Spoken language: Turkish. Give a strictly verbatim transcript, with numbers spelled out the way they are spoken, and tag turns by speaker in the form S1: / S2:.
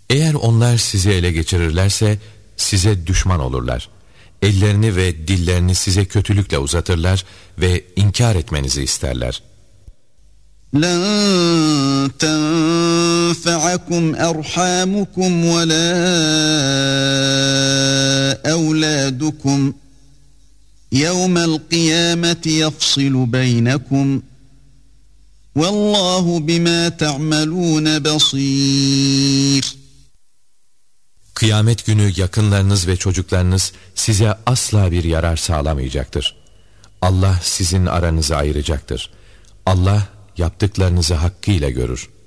S1: Eğer onlar sizi ele geçirirlerse size düşman olurlar. Ellerini ve dillerini size kötülükle uzatırlar ve inkar etmenizi isterler.
S2: لَنْ تَنْفَعَكُمْ أَرْحَامُكُمْ وَلَا أَوْلَادُكُمْ يَوْمَ الْقِيَامَةِ يَفْصِلُ بَيْنَكُمْ وَاللّٰهُ بِمَا تَعْمَلُونَ بَصِيرٌ.
S1: Kıyamet günü yakınlarınız ve çocuklarınız size asla bir yarar sağlamayacaktır. Allah sizin aranızı ayıracaktır. Allah yaptıklarınızı hakkıyla görür.